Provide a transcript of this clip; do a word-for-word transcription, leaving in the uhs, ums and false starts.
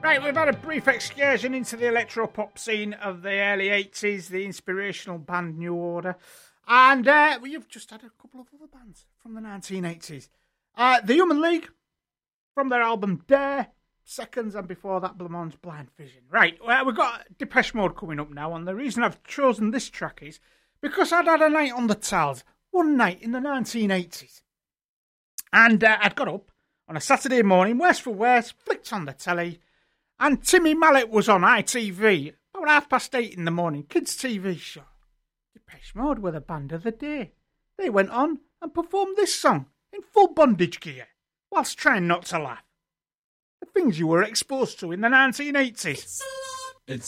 Right, we've had a brief excursion into the electro-pop scene of the early eighties, the inspirational band New Order. And uh, we've just had a couple of other bands from the nineteen eighties. Uh, the Human League, from their album Dare, Seconds, and before that, Blancmange's Blind Vision. Right, well, we've got Depeche Mode coming up now, and the reason I've chosen this track is because I'd had a night on the towels, one night in the nineteen eighties. And uh, I'd got up on a Saturday morning, worse for worse, flicked on the telly, and Timmy Mallet was on I T V about half past eight in the morning, kids' T V show. Depeche Mode were the band of the day. They went on and performed this song in full bondage gear, whilst trying not to laugh. The things you were exposed to in the nineteen eighties.